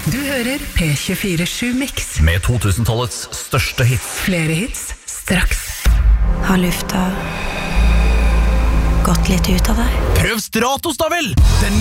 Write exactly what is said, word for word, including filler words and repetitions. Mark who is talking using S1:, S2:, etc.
S1: Du hører P tjuefire sju Mix
S2: med to-tusen-tallets største hits.
S1: Flere hits straks.
S3: Har lufta gått litt ut av deg?
S2: Prøv Stratos da vel! Den